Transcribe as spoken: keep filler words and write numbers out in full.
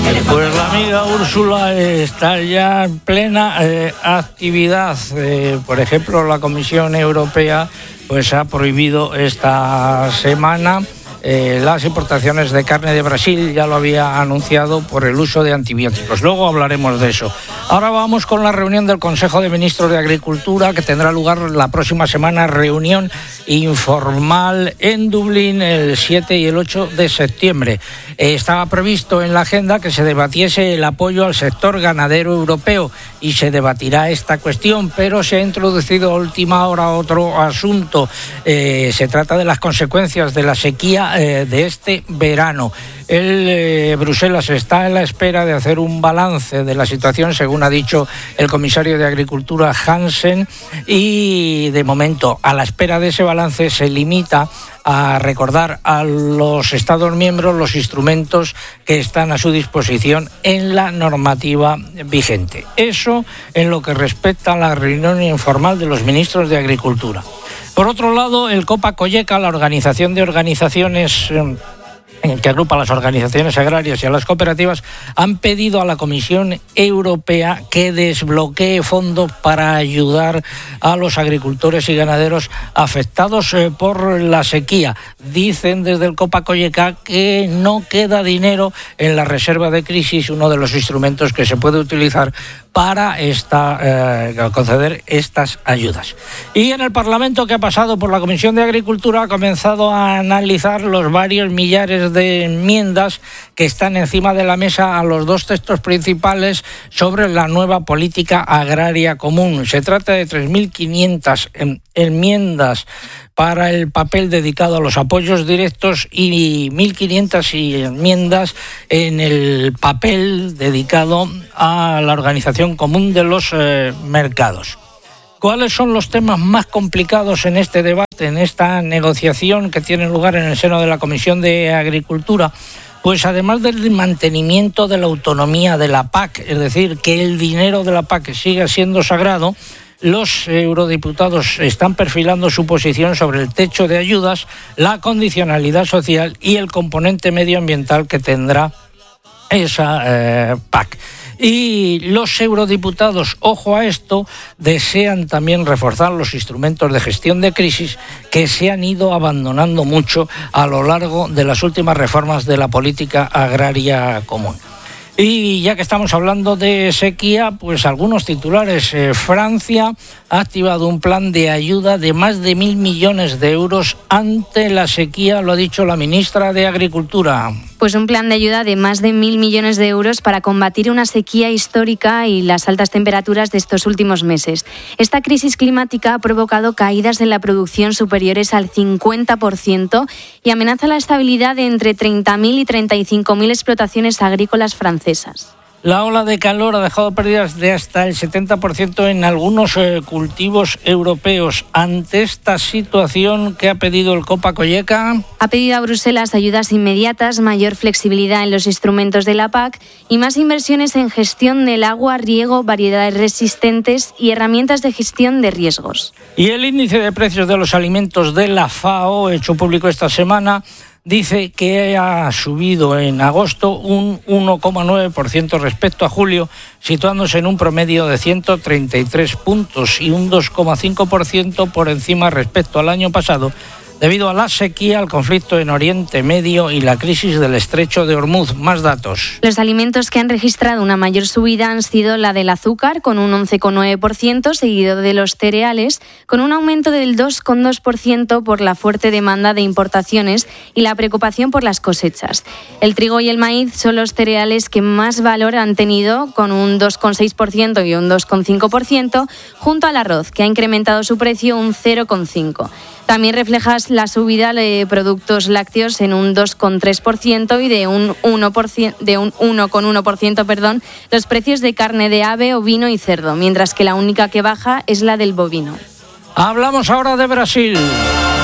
Pues la amiga Úrsula está ya en plena eh, actividad. Eh, por ejemplo, la Comisión Europea pues ha prohibido esta semana Eh, las importaciones de carne de Brasil, ya lo había anunciado, por el uso de antibióticos. Luego hablaremos de eso. Ahora vamos con la reunión del Consejo de Ministros de Agricultura, que tendrá lugar la próxima semana, reunión informal en Dublín el siete y el ocho de septiembre. Eh, estaba previsto en la agenda que se debatiese el apoyo al sector ganadero europeo y se debatirá esta cuestión, pero se ha introducido a última hora otro asunto. Eh, se trata de las consecuencias de la sequía de este verano. El, eh, Bruselas está en la espera de hacer un balance de la situación, según ha dicho el comisario de Agricultura Hansen, y de momento, a la espera de ese balance, se limita a recordar a los Estados miembros los instrumentos que están a su disposición en la normativa vigente. Eso en lo que respecta a la reunión informal de los ministros de Agricultura. Por otro lado, el COPA-COGECA, la organización de organizaciones eh, que agrupa a las organizaciones agrarias y a las cooperativas, han pedido a la Comisión Europea que desbloquee fondos para ayudar a los agricultores y ganaderos afectados eh, por la sequía. Dicen desde el COPA-COGECA que no queda dinero en la reserva de crisis, uno de los instrumentos que se puede utilizar para esta, eh, conceder estas ayudas. Y en el Parlamento, que ha pasado por la Comisión de Agricultura, ha comenzado a analizar los varios millares de enmiendas que están encima de la mesa a los dos textos principales sobre la nueva política agraria común. Se trata de tres mil quinientas enmiendas para el papel dedicado a los apoyos directos y mil quinientas enmiendas en el papel dedicado a la organización común de los eh, mercados. ¿Cuáles son los temas más complicados en este debate, en esta negociación que tiene lugar en el seno de la Comisión de Agricultura? Pues además del mantenimiento de la autonomía de la P A C, es decir, que el dinero de la P A C siga siendo sagrado, los eurodiputados están perfilando su posición sobre el techo de ayudas, la condicionalidad social y el componente medioambiental que tendrá esa eh, P A C. Y los eurodiputados, ojo a esto, desean también reforzar los instrumentos de gestión de crisis que se han ido abandonando mucho a lo largo de las últimas reformas de la política agraria común. Y ya que estamos hablando de sequía, pues algunos titulares. Eh, Francia ha activado un plan de ayuda de más de mil millones de euros ante la sequía, lo ha dicho la ministra de Agricultura. Pues un plan de ayuda de más de mil millones de euros para combatir una sequía histórica y las altas temperaturas de estos últimos meses. Esta crisis climática ha provocado caídas en la producción superiores al cincuenta por ciento y amenaza la estabilidad de entre treinta mil y treinta y cinco mil explotaciones agrícolas francesas. La ola de calor ha dejado pérdidas de hasta el setenta por ciento en algunos eh, cultivos europeos. Ante esta situación, ¿qué ha pedido el COPA-COGECA? Ha pedido a Bruselas ayudas inmediatas, mayor flexibilidad en los instrumentos de la P A C y más inversiones en gestión del agua, riego, variedades resistentes y herramientas de gestión de riesgos. Y el índice de precios de los alimentos de la FAO, hecho público esta semana, dice que ha subido en agosto un uno coma nueve por ciento respecto a julio, situándose en un promedio de ciento treinta y tres puntos y un dos coma cinco por ciento por encima respecto al año pasado, debido a la sequía, al conflicto en Oriente Medio y la crisis del estrecho de Hormuz. Más datos. Los alimentos que han registrado una mayor subida han sido la del azúcar, con un once coma nueve por ciento, seguido de los cereales, con un aumento del dos coma dos por ciento por la fuerte demanda de importaciones y la preocupación por las cosechas. El trigo y el maíz son los cereales que más valor han tenido, con un dos coma seis por ciento y un dos coma cinco por ciento, junto al arroz, que ha incrementado su precio un cero coma cinco por ciento. También refleja la subida de productos lácteos en un dos coma tres por ciento y de un uno por ciento, de un uno coma uno por ciento, perdón, los precios de carne de ave, ovino y cerdo, mientras que la única que baja es la del bovino. Hablamos ahora de Brasil.